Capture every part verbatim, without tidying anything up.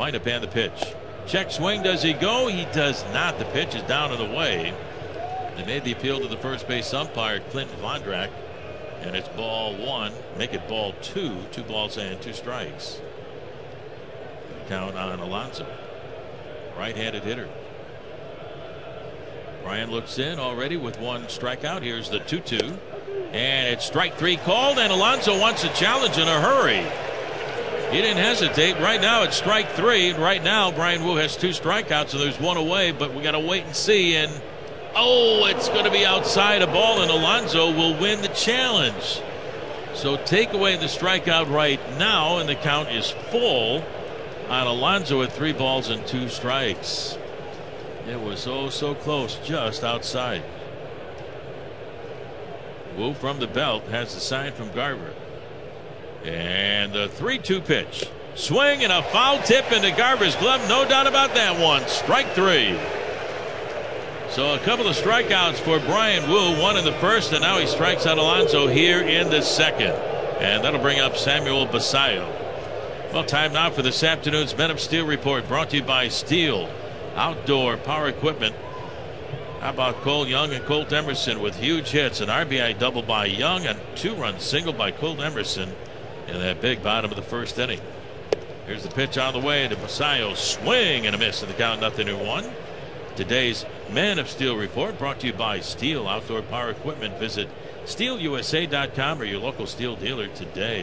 windup and the pitch. Check swing. Does he go? He does not. The pitch is down and away. They made the appeal to the first base umpire, Clinton Vondrak, and it's ball one. Make it ball two. Two balls and two strikes. Count on Alonso. Right-handed hitter. Brian looks in already with one strikeout. Here's the two two. And it's strike three called, and Alonso wants a challenge in a hurry. He didn't hesitate. Right now it's strike three. Right now Bryan Woo has two strikeouts, so there's one away, but we got to wait and see. And oh, it's going to be outside a ball, and Alonso will win the challenge. So take away the strikeout right now, and the count is full on Alonso at three balls and two strikes. It was oh so close, just outside. Woo from the belt has the sign from Garver. And the three two pitch. Swing and a foul tip into Garver's glove. No doubt about that one. Strike three. So a couple of strikeouts for Bryan Woo. One in the first, and now he strikes out Alonso here in the second. And that'll bring up Samuel Basallo. Well, time now for this afternoon's Men of Steel report, brought to you by Steel Outdoor Power Equipment. How about Cole Young and Colt Emerson with huge hits? An R B I double by Young and two-run single by Colt Emerson in that big bottom of the first inning. Here's the pitch on the way to Basallo. Swing and a miss in the count, nothing to one. Today's Man of Steel report brought to you by Steel Outdoor Power Equipment. Visit steel u s a dot com or your local Steel dealer today.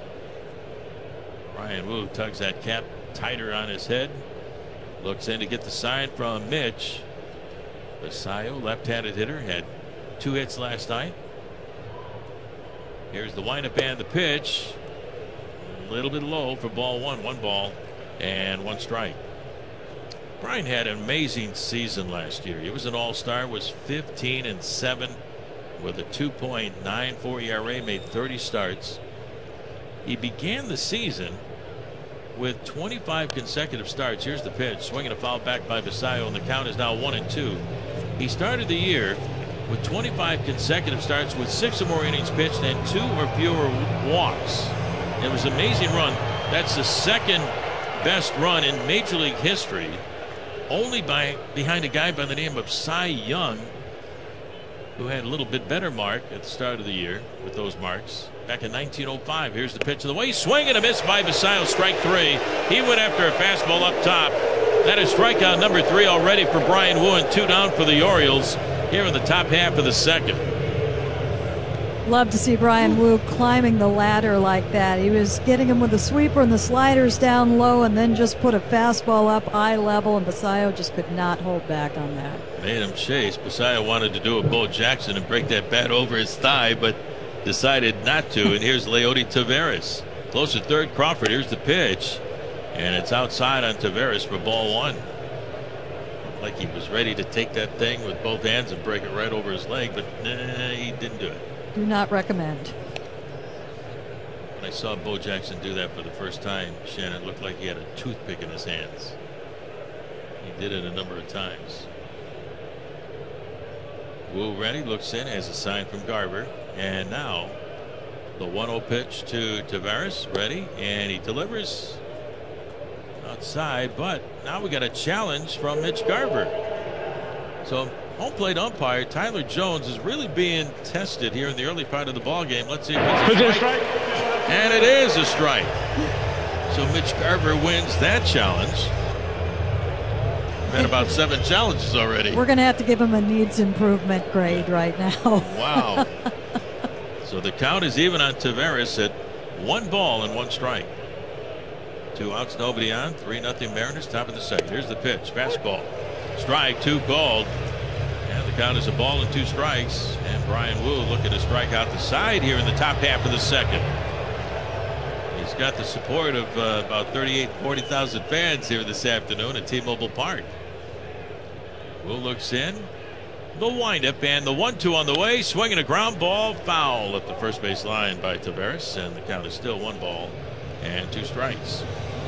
Bryan Woo tugs that cap tighter on his head. Looks in to get the sign from Mitch. Basallo, left-handed hitter, had two hits last night. Here's the windup and the pitch. A little bit low for ball one. One ball and one strike. Bryan had an amazing season last year. He was an all-star, was fifteen and seven with a two point nine four E R A, made thirty starts. He began the season with twenty-five consecutive starts. Here's the pitch. Swinging a foul back by Basallo, and the count is now one and two. He started the year with twenty-five consecutive starts with six or more innings pitched and two or fewer walks. It was an amazing run. That's the second best run in Major League history, only by behind a guy by the name of Cy Young, who had a little bit better mark at the start of the year with those marks back in nineteen oh five. Here's the pitch of the way. Swing and a miss by Basallo. Strike three. He went after a fastball up top. That is strikeout number three already for Bryan Woo, and two down for the Orioles here in the top half of the second. Love to see Bryan Woo climbing the ladder like that. He was getting him with the sweeper and the sliders down low, and then just put a fastball up eye level, and Basallo just could not hold back on that. Made him chase. Basallo wanted to do a Bo Jackson and break that bat over his thigh, but decided not to. And here's Leody Taveras. Close to third, Crawford. Here's the pitch, and it's outside on Taveras for ball one. Looked like he was ready to take that thing with both hands and break it right over his leg, but nah, he didn't do it. Do not recommend. When I saw Bo Jackson do that for the first time, Shannon, it looked like he had a toothpick in his hands. He did it a number of times. Woo ready, looks in, has a sign from Garver, and now the one oh pitch to Taveras, ready, and he delivers outside, but now we got a challenge from Mitch Garver. So home plate umpire Tyler Jones is really being tested here in the early part of the ball game. Let's see if it's a strike. And it is a strike. So Mitch Garver wins that challenge. Had about seven challenges already. We're going to have to give him a needs improvement grade right now. Wow. So the count is even on Taveras at one ball and one strike. Two outs, nobody on. Three nothing Mariners, top of the second. Here's the pitch. Fastball. Strike two called. And the count is a ball and two strikes. And Bryan Woo looking to strike out the side here in the top half of the second. He's got the support of uh, about thirty-eight, forty thousand fans here this afternoon at T-Mobile Park. Woo looks in. The windup and the one two on the way. Swinging a ground ball. Foul at the first base line by Taveras. And the count is still one ball and two strikes.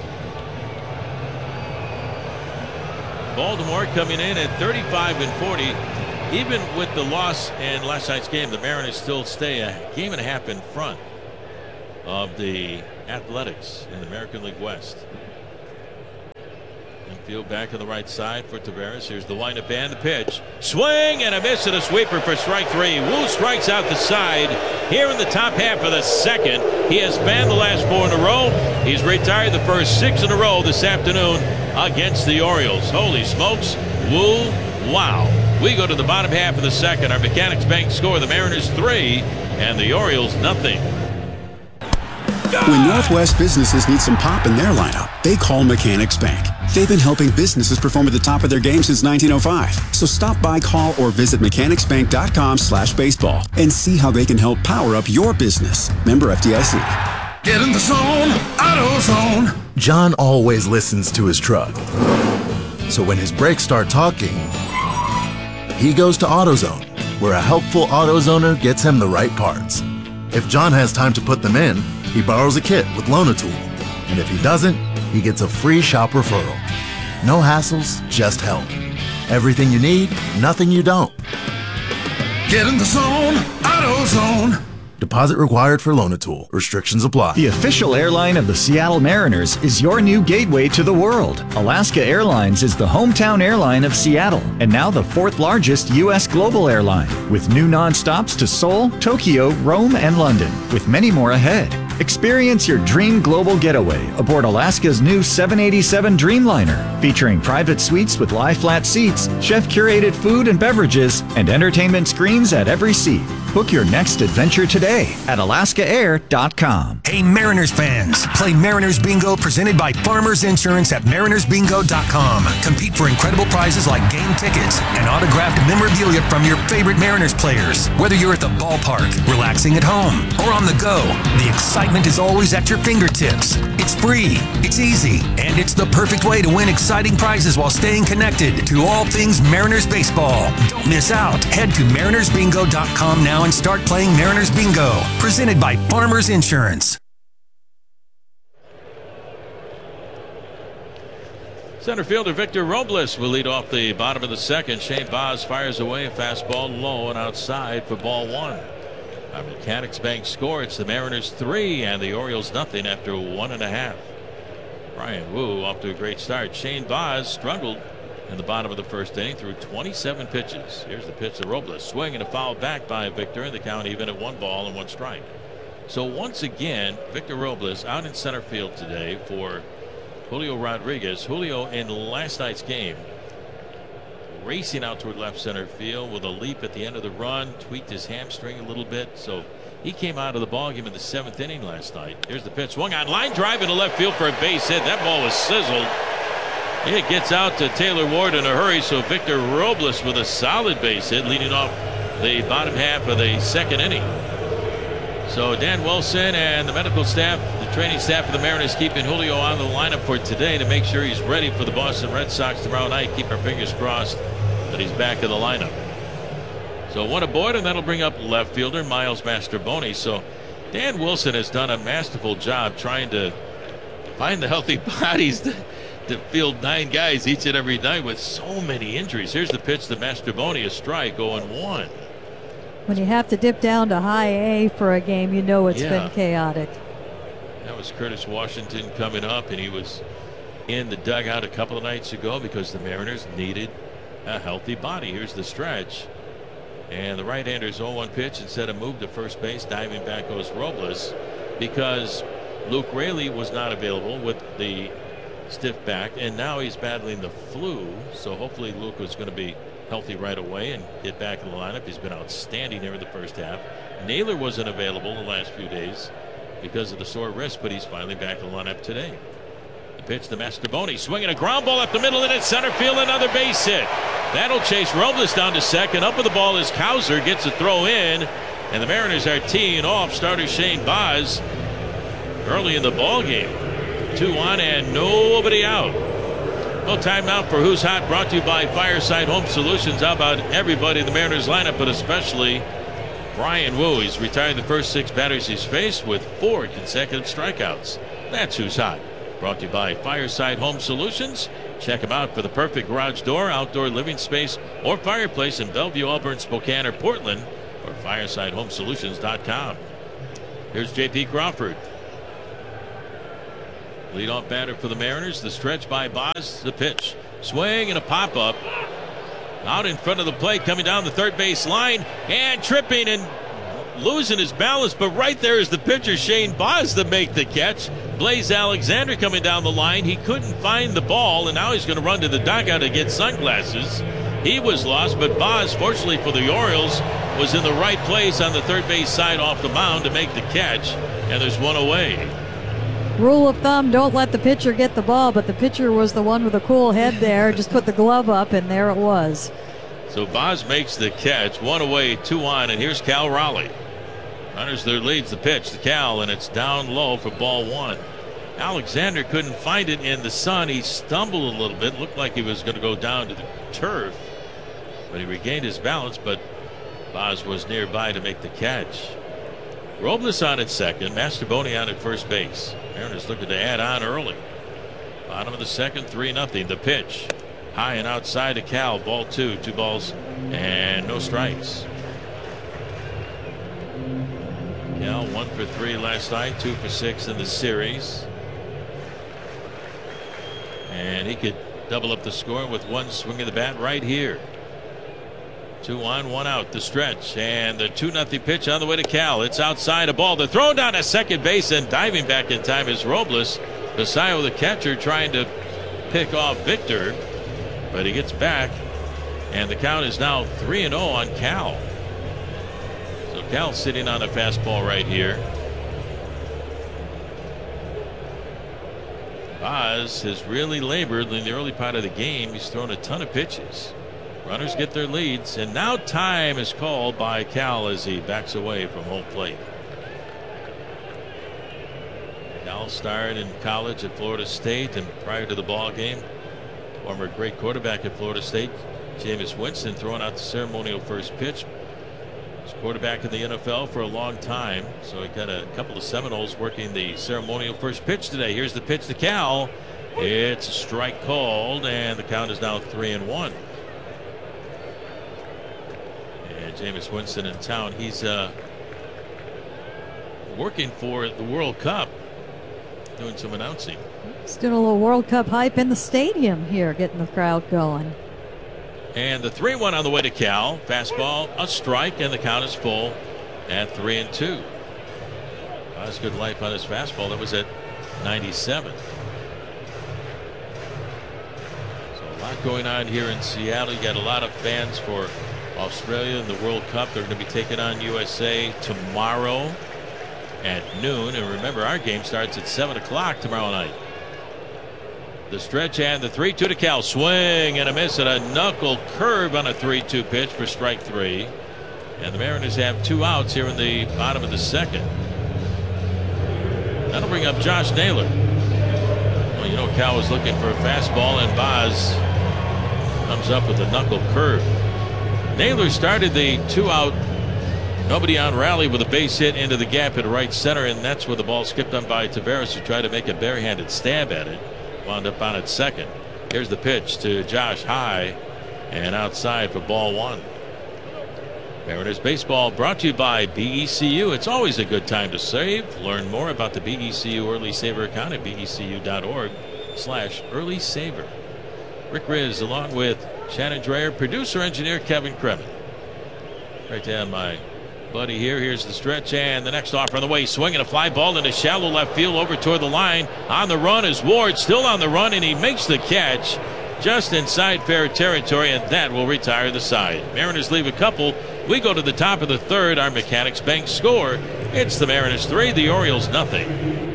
Baltimore coming in at thirty-five and forty. Even with the loss in last night's game, the Mariners still stay a game and a half in front of the Athletics in the American League West. Field back on the right side for Taveras. Here's the windup and the pitch. Swing and a miss and a sweeper for strike three. Wu strikes out the side here in the top half of the second. He has banned the last four in a row. He's retired the first six in a row this afternoon against the Orioles. Holy smokes. Wu, wow. We go to the bottom half of the second. Our Mechanics Bank score, the Mariners three and the Orioles nothing. When Northwest businesses need some pop in their lineup, they call Mechanics Bank. They've been helping businesses perform at the top of their game since nineteen oh five. So stop by, call, or visit mechanicsbank.com slash baseball and see how they can help power up your business. Member F D I C. Get in the zone, AutoZone. John always listens to his truck. So when his brakes start talking, he goes to AutoZone, where a helpful AutoZoner gets him the right parts. If John has time to put them in, he borrows a kit with Loan-A-Tool. And if he doesn't, he gets a free shop referral. No hassles, just help. Everything you need, nothing you don't. Get in the zone, AutoZone. Deposit required for Loan-A-Tool. Restrictions apply. The official airline of the Seattle Mariners is your new gateway to the world. Alaska Airlines is the hometown airline of Seattle and now the fourth largest U S global airline, with new nonstops to Seoul, Tokyo, Rome, and London, with many more ahead. Experience your dream global getaway aboard Alaska's new seven eighty-seven Dreamliner, featuring private suites with lie-flat seats, chef-curated food and beverages, and entertainment screens at every seat. Book your next adventure today at alaska air dot com. Hey Mariners fans, play Mariners Bingo presented by Farmers Insurance at mariners bingo dot com. Compete for incredible prizes like game tickets and autographed memorabilia from your favorite Mariners players. Whether you're at the ballpark, relaxing at home, or on the go, the excitement is always at your fingertips. It's free, it's easy, and it's the perfect way to win exciting prizes while staying connected to all things Mariners baseball. Don't miss out. Head to mariners bingo dot com now and start playing Mariners Bingo, presented by Farmers Insurance. Center fielder Victor Robles will lead off the bottom of the second. Shane Baz fires away a fastball low and outside for ball one. Our Mechanics Bank score, it's the Mariners three and the Orioles nothing after one and a half. Brian Wu off to a great start. Shane Baz struggled in the bottom of the first inning through twenty-seven pitches. Here's the pitch to Robles. Swing and a foul back by Victor, and the count even at one ball and one strike. So once again, Victor Robles out in center field today for Julio Rodriguez. Julio in last night's game racing out toward left center field with a leap at the end of the run, tweaked his hamstring a little bit, so he came out of the ballgame in the seventh inning last night. Here's the pitch, swung on, line drive into left field for a base hit. That ball was sizzled. It gets out to Taylor Ward in a hurry, so Victor Robles with a solid base hit leading off the bottom half of the second inning. So Dan Wilson and the medical staff, the training staff of the Mariners, keeping Julio on the lineup for today to make sure he's ready for the Boston Red Sox tomorrow night. Keep our fingers crossed that he's back in the lineup. So one aboard, and that'll bring up left fielder Miles Mastrobuoni. So Dan Wilson has done a masterful job trying to find the healthy bodies to, to field nine guys each and every night with so many injuries. Here's the pitch to Mastrobuoni, a strike, going one. When you have to dip down to high A for a game, you know it's Yeah. been chaotic. That was Curtis Washington coming up, and he was in the dugout a couple of nights ago because the Mariners needed a healthy body. Here's the stretch, and the right-hander's oh one pitch. Instead of move to first base, diving back goes Robles because Luke Raley was not available with the stiff back, and now he's battling the flu, so hopefully Luke was going to be healthy right away and get back in the lineup. He's been outstanding there in the first half. Naylor wasn't available the last few days because of the sore wrist, but he's finally back in the lineup today. The pitch to Mastrobuoni, swinging a ground ball up the middle, and at center field, another base hit. That'll chase Robles down to second. Up with the ball is Cowser, gets a throw in, and the Mariners are teeing off starter Shane Baz early in the ball game. Two on and nobody out. No timeout for Who's Hot, brought to you by Fireside Home Solutions. How about everybody in the Mariners lineup, but especially Brian Wu? He's retired the first six batters he's faced with four consecutive strikeouts. That's Who's Hot, brought to you by Fireside Home Solutions. Check them out for the perfect garage door, outdoor living space, or fireplace in Bellevue, Auburn, Spokane, or Portland, or fireside home solutions dot com. Here's J P Crawford. Leadoff batter for the Mariners. The stretch by Boz. The pitch. Swing and a pop-up. Out in front of the plate, coming down the third base line. And tripping and losing his balance. But right there is the pitcher, Shane Boz, to make the catch. Blaze Alexander coming down the line. He couldn't find the ball, and now he's going to run to the dugout to get sunglasses. He was lost, but Boz, fortunately for the Orioles, was in the right place on the third base side off the mound to make the catch. And there's one away. Rule of thumb, don't let the pitcher get the ball, but the pitcher was the one with a cool head there. Just put the glove up, and there it was. So Boz makes the catch. One away, two on, and here's Cal Raleigh. Runners their leads the pitch to Cal, and it's down low for ball one. Alexander couldn't find it in the sun. He stumbled a little bit. Looked like he was going to go down to the turf, but he regained his balance, but Boz was nearby to make the catch. Robles on at second, Mastrobuoni on at first base. Mariners looking to add on early. Bottom of the second, three nothing. The pitch high and outside to Cal. Ball two, two balls and no strikes. Cal one for three last night, two for six in the series. And he could double up the score with one swing of the bat right here. Two on, one out. The stretch and the two nothing pitch on the way to Cal. It's outside, a ball. The throw down to second base, and diving back in time is Robles. Basayo, the catcher, trying to pick off Victor, but he gets back, and the count is now three and oh on Cal. So Cal sitting on a fastball right here. Boz has really labored in the early part of the game. He's thrown a ton of pitches. Runners get their leads, and now time is called by Cal as he backs away from home plate. Cal starred in college at Florida State, and prior to the ball game, former great quarterback at Florida State, Jameis Winston, throwing out the ceremonial first pitch. Was quarterback in the N F L for a long time, so he got a couple of Seminoles working the ceremonial first pitch today. Here's the pitch to Cal. It's a strike called, and the count is now three and one. Jameis Winston in town. He's uh, working for the World Cup, doing some announcing. He's doing a little World Cup hype in the stadium here, getting the crowd going. And the three one on the way to Cal. Fastball, a strike, and the count is full at three and two. That's good life on his fastball. That was at ninety-seven. So a lot going on here in Seattle. You got a lot of fans for Australia in the World Cup. They're going to be taking on U S A tomorrow at noon. And remember, our game starts at seven o'clock tomorrow night. The stretch and the three two to Cal. Swing and a miss at a knuckle curve on a three two pitch for strike three. And the Mariners have two outs here in the bottom of the second. That'll bring up Josh Naylor. Well, you know, Cal was looking for a fastball, and Boz comes up with a knuckle curve. Naylor started the two-out, nobody on rally with a base hit into the gap at right center, and that's where the ball skipped on by Taveras, who tried to make a barehanded stab at it. Wound up on its second. Here's the pitch to Josh, high and outside for ball one. Mariners baseball brought to you by B E C U. It's always a good time to save. Learn more about the B E C U Early Saver account at B E C U dot org slash early saver. Rick Riz along with Shannon Dreyer, producer engineer Kevin Kremen. Right down my buddy here. Here's the stretch and the next offer on the way. Swinging a fly ball in a shallow left field over toward the line. On the run is Ward, still on the run, and he makes the catch just inside fair territory, and that will retire the side. Mariners leave a couple. We go to the top of the third. Our Mechanics Bank score. It's the Mariners three, the Orioles nothing.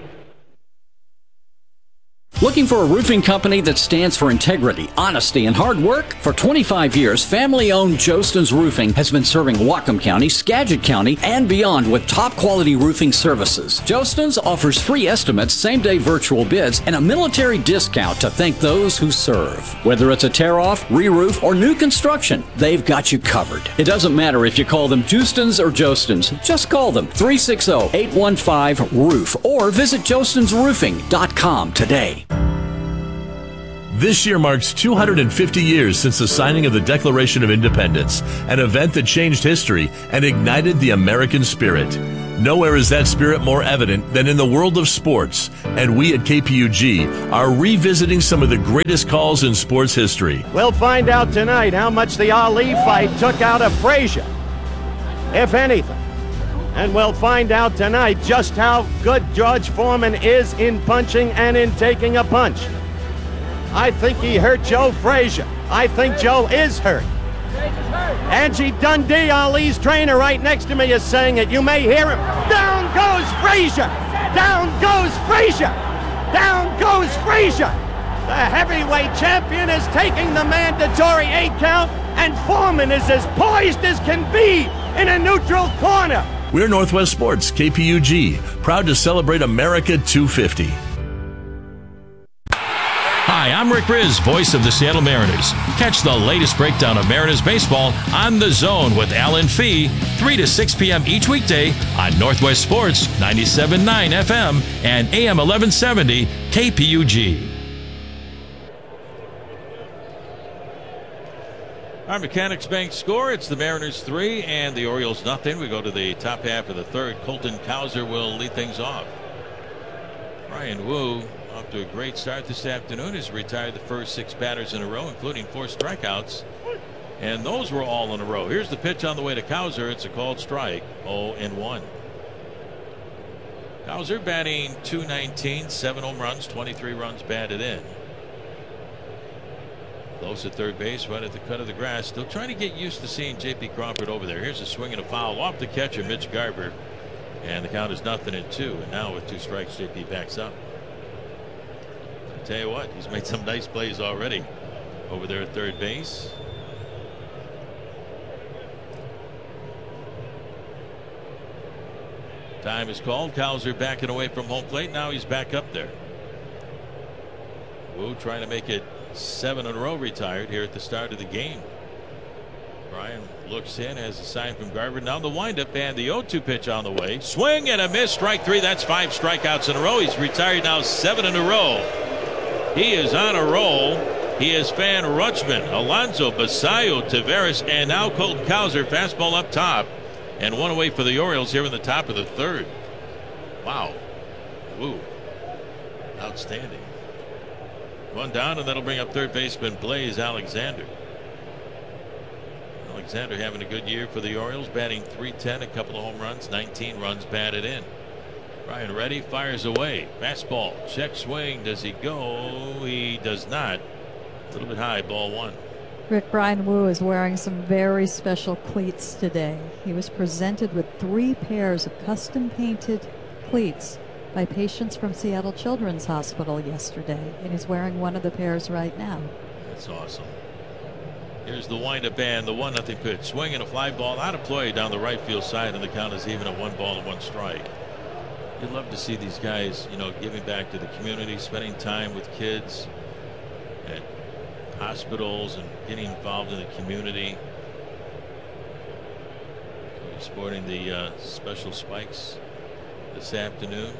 Looking for a roofing company that stands for integrity, honesty, and hard work? For twenty-five years, family-owned Jostens Roofing has been serving Whatcom County, Skagit County, and beyond with top-quality roofing services. Jostens offers free estimates, same-day virtual bids, and a military discount to thank those who serve. Whether it's a tear-off, re-roof, or new construction, they've got you covered. It doesn't matter if you call them Jostens or Jostens. Just call them three six zero, eight one five, roof or visit jostens roofing dot com today. This year marks two hundred fifty years since the signing of the Declaration of Independence, an event that changed history and ignited the American spirit. Nowhere is that spirit more evident than in the world of sports, and we at K P U G are revisiting some of the greatest calls in sports history. We'll find out tonight how much the Ali fight took out of Frazier, if anything. And we'll find out tonight just how good George Foreman is in punching and in taking a punch. I think he hurt Joe Frazier. I think Joe is hurt. Angie Dundee, Ali's trainer, right next to me is saying it. You may hear him. Down goes Frazier! Down goes Frazier! Down goes Frazier! The heavyweight champion is taking the mandatory eight count, and Foreman is as poised as can be in a neutral corner. We're Northwest Sports, K P U G, proud to celebrate America two fifty. Hi, I'm Rick Riz, voice of the Seattle Mariners. Catch the latest breakdown of Mariners baseball on The Zone with Alan Fee, three to six p.m. each weekday on Northwest Sports, ninety-seven point nine F M and A M eleven seventy K P U G. Our Mechanics Bank score, it's the Mariners three and the Orioles nothing. We go to the top half of the third. Colton Cowser will lead things off. Brian Wu, off to a great start this afternoon, has retired the first six batters in a row, including four strikeouts. And those were all in a row. Here's the pitch on the way to Cowser. It's a called strike, oh and one. Cowser batting two nineteen, seven home runs, twenty-three runs batted in. Close at third base, right at the cut of the grass. Still trying to get used to seeing J P Crawford over there. Here's a swing and a foul off the catcher, Mitch Garver. And the count is nothing in two. And now with two strikes, J P backs up. I tell you what, he's made some nice plays already over there at third base. Time is called. Cowser backing away from home plate. Now he's back up there. Wu trying to make it seven in a row retired here at the start of the game. Brian looks in, has a sign from Garver. Now the windup and the oh two pitch on the way. Swing and a miss. Strike three. That's five strikeouts in a row. He's retired now seven in a row. He is on a roll. He is Fan Rutschman, Alonso, Basayo, Taveras, and now Colton Cowser. Fastball up top and one away for the Orioles here in the top of the third. Wow. Woo. Outstanding. One down, and that'll bring up third baseman Blaze Alexander. Alexander having a good year for the Orioles, batting three ten, a couple of home runs, nineteen runs batted in. Ryan Reddy fires away. Fastball, check swing. Does he go? He does not. A little bit high, ball one. Rick, Brian Wu is wearing some very special cleats today. He was presented with three pairs of custom painted cleats by patients from Seattle Children's Hospital yesterday, and he's wearing one of the pairs right now. That's awesome. Here's the windup and the one nothing pitch. Swing and a fly ball out of play down the right field side, and the count is even at one ball and one strike. You'd love to see these guys, you know, giving back to the community, spending time with kids at hospitals and getting involved in the community. So sporting the uh, special spikes this afternoon.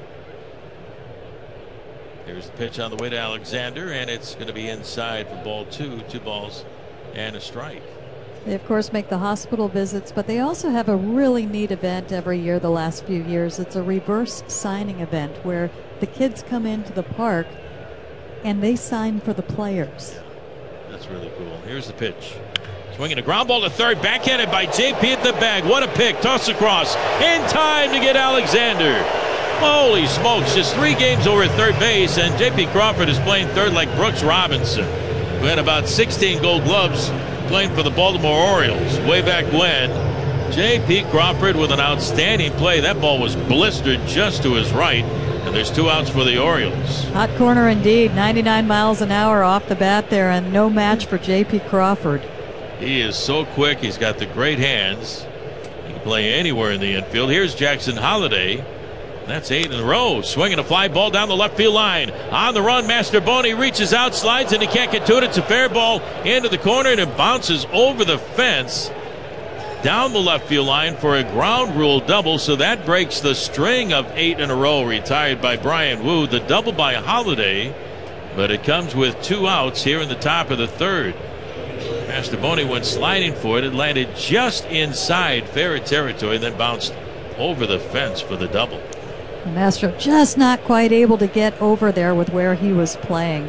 Here's the pitch on the way to Alexander, and it's going to be inside for ball two. Two balls and a strike. They, of course, make the hospital visits, but they also have a really neat event every year the last few years. It's a reverse signing event where the kids come into the park and they sign for the players. That's really cool. Here's the pitch. Swinging a ground ball to third, backhanded by J P at the bag. What a pick. Toss across in time to get Alexander. Holy smokes, just three games over at third base, and J P Crawford is playing third like Brooks Robinson, who had about sixteen gold gloves playing for the Baltimore Orioles way back when. J P Crawford with an outstanding play. That ball was blistered just to his right, and there's two outs for the Orioles. Hot corner indeed, ninety-nine miles an hour off the bat there, and no match for J P Crawford. He is so quick. He's got the great hands. He can play anywhere in the infield. Here's Jackson Holiday. That's eight in a row. Swinging a fly ball down the left field line. On the run, Masterboni reaches out, slides, and he can't get to it. It's a fair ball into the corner, and it bounces over the fence down the left field line for a ground rule double. So that breaks the string of eight in a row retired by Brian Wu. The double by Holiday, but it comes with two outs here in the top of the third. Masterboni went sliding for it. It landed just inside fair territory, then bounced over the fence for the double. And Astro just not quite able to get over there with where he was playing.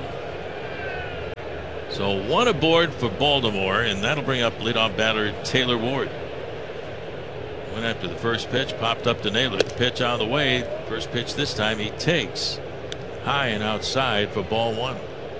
So one aboard for Baltimore, and that'll bring up leadoff batter Taylor Ward. Went after the first pitch, popped up to Naylor. The pitch on the way. First pitch this time he takes high and outside for ball one.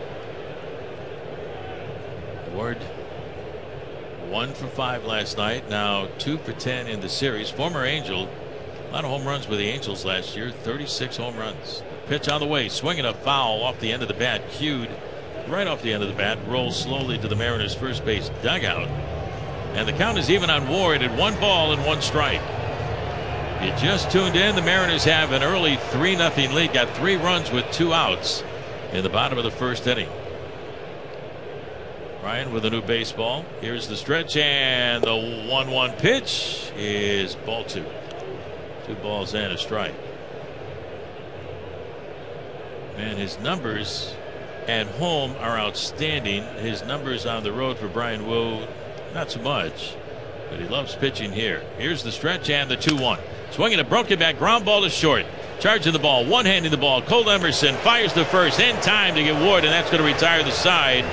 Ward one for five last night. Now two for ten in the series. Former Angel. A lot of home runs with the Angels last year. thirty-six home runs. Pitch on the way. Swinging a foul off the end of the bat. Cued right off the end of the bat. Rolls slowly to the Mariners' first base dugout. And the count is even on Ward at one ball and one strike. You just tuned in. The Mariners have an early three nothing lead. Got three runs with two outs in the bottom of the first inning. Ryan with a new baseball. Here's the stretch, and the one one pitch is ball two. Two balls and a strike. Man, his numbers at home are outstanding. His numbers on the road for Bryan Woo, not so much, but he loves pitching here. Here's the stretch and the two one. Swinging a broken back ground ball to short. Charging the ball, one-handing the ball. Cole Emerson fires the first in time to get Ward, and that's going to retire the side.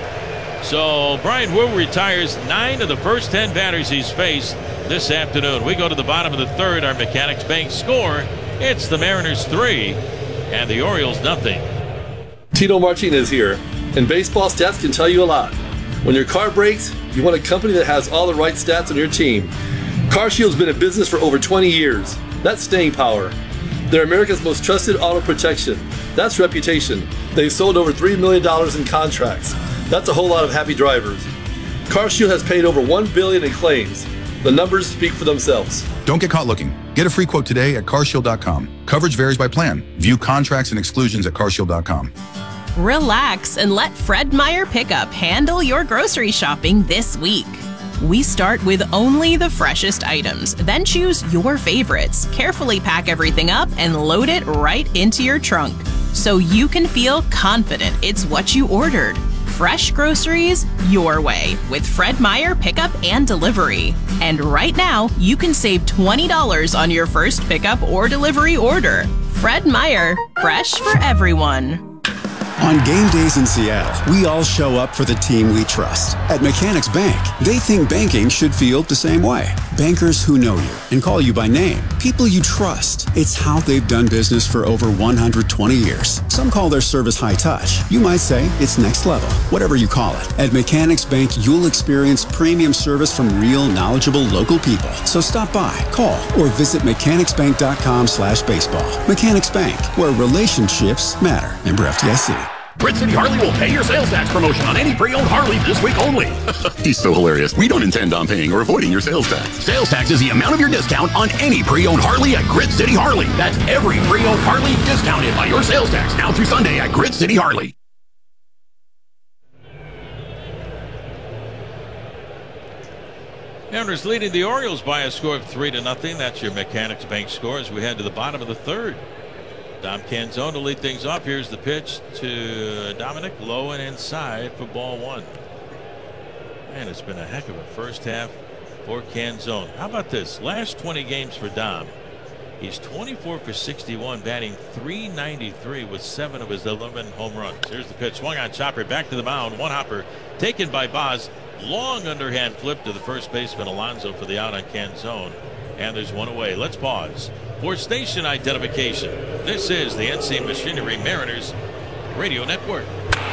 So Bryan Woo retires nine of the first ten batters he's faced this afternoon. We go to the bottom of the third. Our Mechanics Bank score. It's the Mariners three and the Orioles nothing. Tito Martinez here, and baseball stats can tell you a lot. When your car breaks, you want a company that has all the right stats on your team. CarShield's been in business for over twenty years. That's staying power. They're America's most trusted auto protection. That's reputation. They've sold over three million dollars in contracts. That's a whole lot of happy drivers. CarShield has paid over one billion dollars in claims. The numbers speak for themselves. Don't get caught looking. Get a free quote today at car shield dot com. Coverage varies by plan. View contracts and exclusions at car shield dot com. Relax and let Fred Meyer Pickup handle your grocery shopping this week. We start with only the freshest items, then choose your favorites, carefully pack everything up, and load it right into your trunk so you can feel confident it's what you ordered. Fresh groceries your way with Fred Meyer Pickup and Delivery. And right now, you can save twenty dollars on your first pickup or delivery order. Fred Meyer, fresh for everyone. On game days in Seattle, we all show up for the team we trust. At Mechanics Bank, they think banking should feel the same way. Bankers who know you and call you by name. People you trust. It's how they've done business for over one hundred twenty years. Some call their service high touch. You might say it's next level. Whatever you call it. At Mechanics Bank, you'll experience premium service from real, knowledgeable local people. So stop by, call, or visit mechanics bank dot com slash baseball. Mechanics Bank, where relationships matter. Member F D I C. Grit City Harley will pay your sales tax promotion on any pre-owned Harley this week only. He's so hilarious. We don't intend on paying or avoiding your sales tax. Sales tax is the amount of your discount on any pre-owned Harley at Grit City Harley. That's every pre-owned Harley discounted by your sales tax now through Sunday at Grit City Harley. Mariners leading the Orioles by a score of three to nothing. That's your Mechanics Bank score as we head to the bottom of the third. Dom Canzone to lead things off. Here's the pitch to Dominic, low and inside for ball one. Man, it's been a heck of a first half for Canzone. How about this? Last twenty games for Dom, he's twenty-four for sixty-one, batting three ninety-three with seven of his eleven home runs. Here's the pitch, swung on chopper, back to the mound. One hopper taken by Boz. Long underhand flip to the first baseman Alonso for the out on Canzone. And there's one away. Let's pause for station identification. This is the N C Machinery Mariners Radio Network.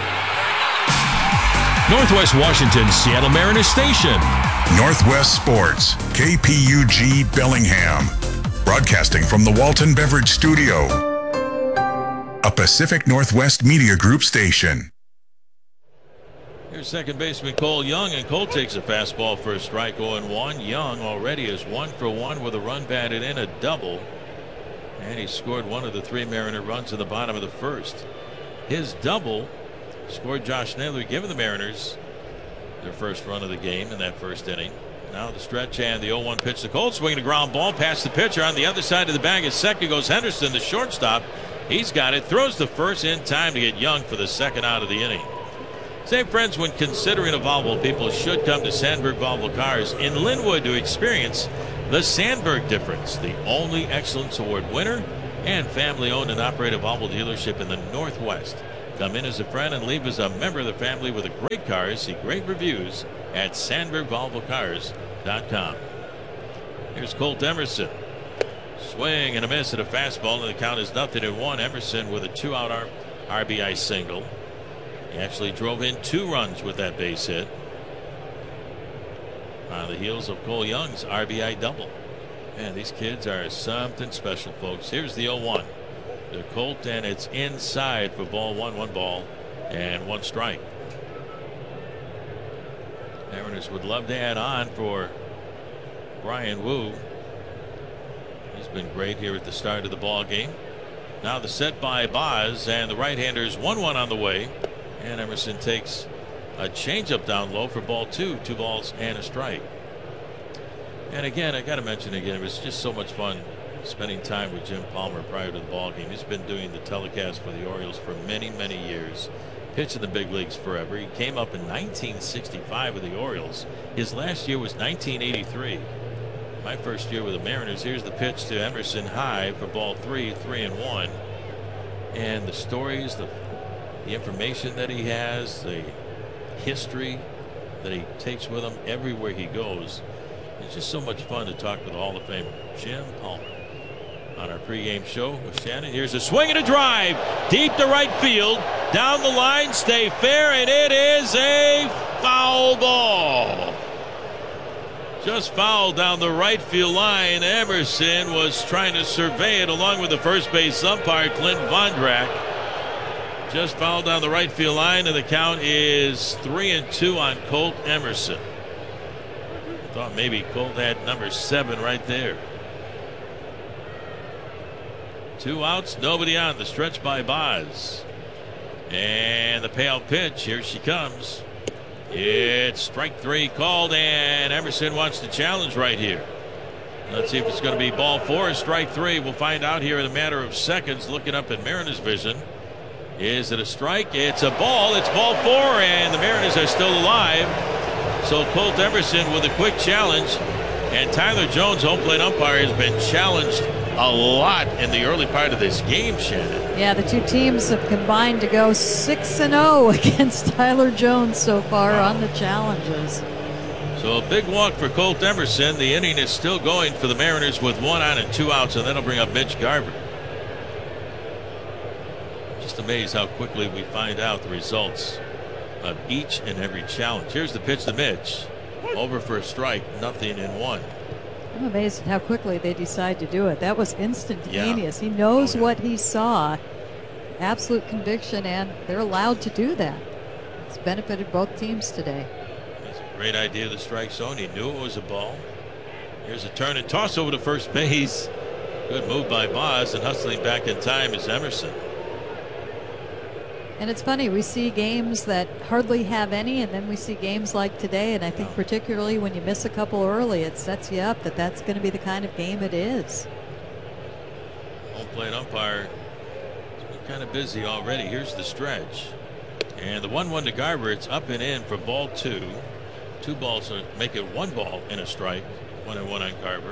Northwest Washington's Seattle Mariners station. Northwest Sports, K P U G Bellingham. Broadcasting from the Walton Beverage Studio. A Pacific Northwest Media Group station. Here's second baseman Cole Young, and Cole takes a fastball for a strike, oh and one. Young already is one for one with a run batted in, a double. And he scored one of the three Mariner runs in the bottom of the first. His double scored Josh Naylor, giving the Mariners their first run of the game in that first inning. Now the stretch and the oh one pitch to Cole, swinging a ground ball past the pitcher. On the other side of the bag, at second goes Henderson, the shortstop. He's got it, throws the first in time to get Young for the second out of the inning. Say, friends, when considering a Volvo, people should come to Sandberg Volvo Cars in Linwood to experience the Sandberg difference, the only Excellence Award winner and family-owned and operated Volvo dealership in the Northwest. Come in as a friend and leave as a member of the family with a great car. See great reviews at Sandberg Volvo Cars dot com. Here's Colt Emerson. Swing and a miss at a fastball, and the count is nothing in one. Emerson with a two-out R B I single. He actually drove in two runs with that base hit on the heels of Cole Young's R B I double. Man, these kids are something special, folks. Here's the oh one. The Colt, and it's inside for ball one, one ball and one strike. Mariners would love to add on for Bryan Woo. He's been great here at the start of the ball game. Now the set by Boz, and the right-handers one one on the way. And Emerson takes a changeup down low for ball two, two balls and a strike. And again, I got to mention again, it was just so much fun spending time with Jim Palmer prior to the ball game. He's been doing the telecast for the Orioles for many, many years. Pitched in the big leagues forever. He came up in nineteen sixty-five with the Orioles. His last year was nineteen eighty-three. My first year with the Mariners. Here's the pitch to Emerson high for ball three, three and one. And the stories, the the information that he has, the history that he takes with him everywhere he goes. It's just so much fun to talk with Hall of Famer Jim Palmer on our pregame show with Shannon. Here's a swing and a drive deep to right field, down the line, stay fair, and it is a foul ball. Just fouled down the right field line. Emerson was trying to survey it along with the first base umpire, Clint Vondrak. Just fouled down the right field line, and the count is three and two on Colt Emerson. I thought maybe Colt had number seven right there. Two outs, nobody on. The stretch by Boz. And the payout pitch, here she comes. It's strike three called, and Emerson wants to challenge right here. Let's see if it's going to be ball four or strike three. We'll find out here in a matter of seconds. Looking up at Mariners vision. Is it a strike? It's a ball. It's ball four, and the Mariners are still alive. So Colt Emerson with a quick challenge, and Tyler Jones, home plate umpire, has been challenged a lot in the early part of this game, Shannon. Yeah, the two teams have combined to go six and oh against Tyler Jones so far wow. on the challenges. So a big walk for Colt Emerson. The inning is still going for the Mariners with one on and two outs, and that'll bring up Mitch Garver. Just amazed how quickly we find out the results of each and every challenge. Here's the pitch to Mitch. Over for a strike, nothing in one. I'm amazed at how quickly they decide to do it. That was instantaneous. Yeah. He knows oh, yeah. what he saw. Absolute conviction, and they're allowed to do that. It's benefited both teams today. That's a great idea of the strike zone. He knew it was a ball. Here's a turn and toss over to first base. Good move by Boz, and hustling back in time is Emerson. And it's funny, we see games that hardly have any, and then we see games like today, and I think particularly when you miss a couple early, it sets you up that that's going to be the kind of game it is. Home plate umpire has been kind of busy already. Here's the stretch. And the one one to Garver, it's up and in for ball two. Two balls to make it one ball and a strike. One and one on Garver.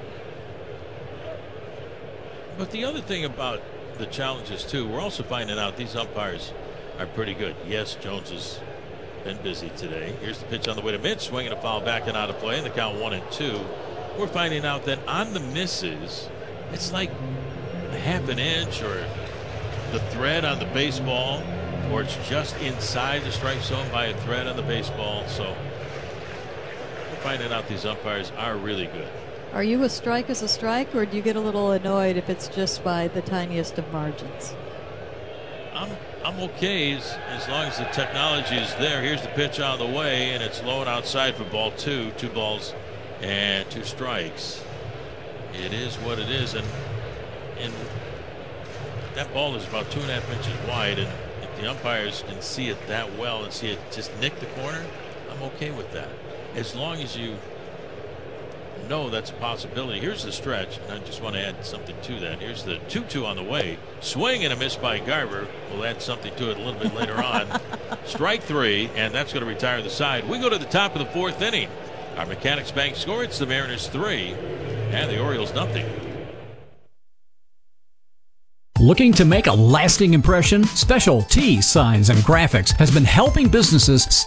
But the other thing about the challenges too, we're also finding out these umpires are pretty good. Yes, Jones has been busy today. Here's the pitch on the way to Mitch, swinging a foul back and out of play, and the count one and two. We're finding out that on the misses, it's like a half an inch or the thread on the baseball, or it's just inside the strike zone by a thread on the baseball. So we're finding out these umpires are really good. Are you a strike as a strike, or do you get a little annoyed if it's just by the tiniest of margins? I'm I'm okay as, as long as the technology is there. Here's the pitch on the way, and it's low and outside for ball two. Two balls and two strikes. It is what it is, and and that ball is about two and a half inches wide, and if the umpires can see it that well and see it just nick the corner, I'm okay with that. As long as you know that's a possibility. Here's the stretch. I just want to add something to that. Here's the two two on the way. Swing and a miss by Garver. We'll add something to it a little bit later on. Strike three, and that's going to retire the side. We go to the top of the fourth inning. Our Mechanics Bank score, it's the Mariners three and the Orioles nothing. Looking to make a lasting impression? Special T Signs and Graphics has been helping businesses